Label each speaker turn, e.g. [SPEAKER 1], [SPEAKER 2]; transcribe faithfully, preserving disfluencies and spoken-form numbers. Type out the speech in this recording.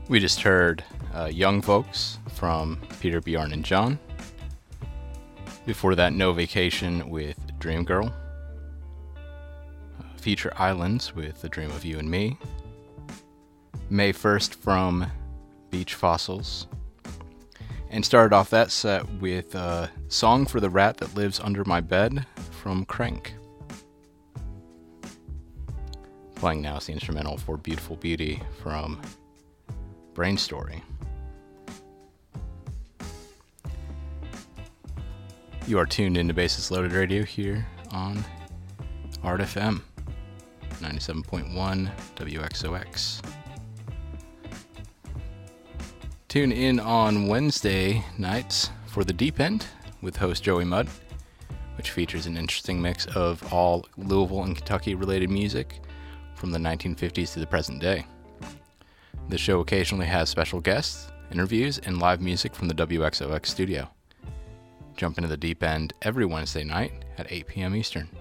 [SPEAKER 1] We just heard uh, Young Folks from Peter, Bjorn, and John. Before that, No Vacation with Dream Girl. Uh, Future Islands with The Dream of You and Me. May first from Beach Fossils. And started off that set with a Song for the Rat That Lives Under My Bed from Crank. Playing now is the instrumental for Beautiful Beauty from Brain Story. You are tuned into Basis Loaded Radio here on Art F M ninety-seven point one W X O X. Tune in on Wednesday nights for The Deep End with host Joey Mudd, which features an interesting mix of all Louisville and Kentucky related music from the nineteen fifties to the present day. The show occasionally has special guests, interviews, and live music from the W X O X studio. Jump into The Deep End every Wednesday night at eight p.m. Eastern.